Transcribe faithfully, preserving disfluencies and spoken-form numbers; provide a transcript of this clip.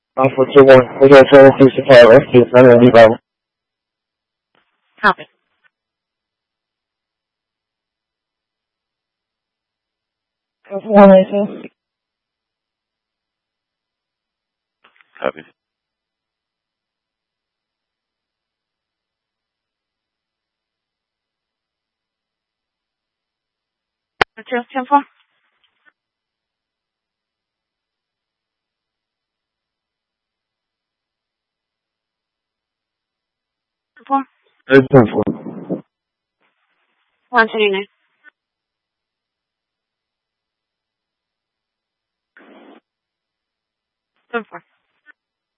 Alpha two one, we got total Houston Fire Rescue, it's not any problem. Copy. Alpha one eighteen. Copy. Two, ten four. Four. It's ten four. One seventy nine. Ten four.